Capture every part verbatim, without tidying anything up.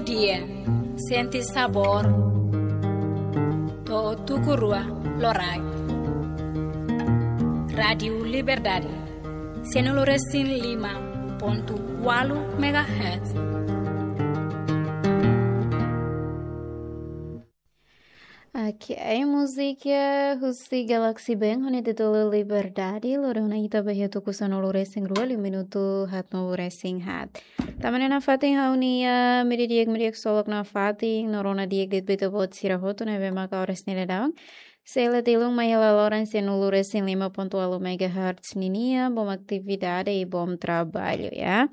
dia, senti sabor, to tukurua lorai. Radio Liberdade, senoloresin lima ponto walu megahertz. Aqui é música Husi Galaxy Bang hone titulo Liberdade lorona ita bahia tu kusano loresing rua li minuto hat no loresing hat. Tamane na fating haunia miri diek miri solok na fating norona diek dit beto bot sirahoto neve maka ores nele daung. Sela tilung mahela loran seno loresing lima ponto walu megahertz ninia bom atividade e bom trabalho ya.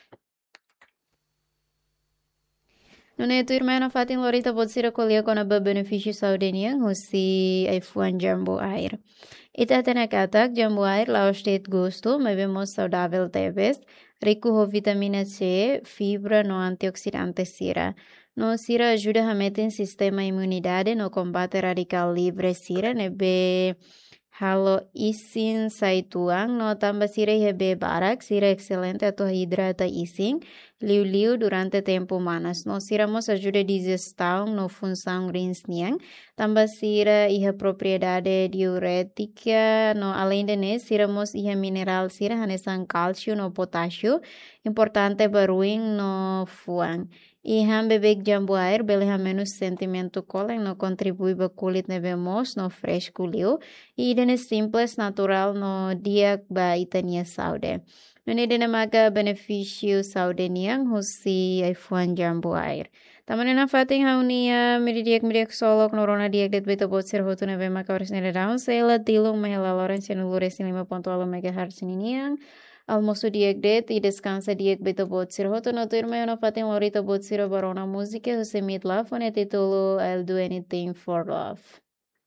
No neto irmã fatin lorita pode ser acolhida com a benefício saudenia husi iPhone Jumbo Air. Ita tena katak Jumbo Air lao state gosto, mas vemos saudável tebes, rico ho vitamina C, fibra no antioxidante sira. No sira ajuda a meter sistema imunidade no combate radical livre sira nebe halo isin saituang no tamba sira hebe barak sira excelente atau hidrata isin liu liu durante tempo manas no sira mos ajuda digestão no função rins niang tamba sira iha propriedade diurética no além de ne sira mos iha mineral sira hanesan calcio no potássio importante baruing no fuang. E ham bebek Jumbo Air beleza menos sentimento cola no contribui ba kulit neve mos no fresco liu e idene simples natural no dia ba itania saude. Nune dene maga benefício saude niang husi iPhone Jumbo Air. Tamane na fating haunia miridiak miriak solok norona diak det beto bot ser hotu neve maka ores nele daun sela tilung mahela lorenzi nulures lima ponto walu megahertz niang. Almoço diek det e descansa diek beto bot sir hoto no turma no fatin lorita bot sir barona música você meet love on titulo I'll do anything for love.